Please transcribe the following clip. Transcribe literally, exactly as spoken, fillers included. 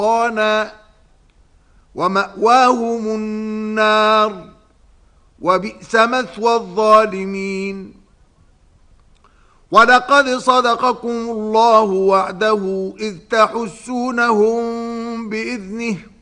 فُرْقَانًا وَمَأْوَاهُمُ النَّارُ وَبِئْسَ مَثْوَى الظَّالِمِينَ وَلَقَدْ صَدَقَكُمُ اللَّهُ وَعْدَهُ إِذْ تَحُسُّونَهُم بِإِذْنِهِ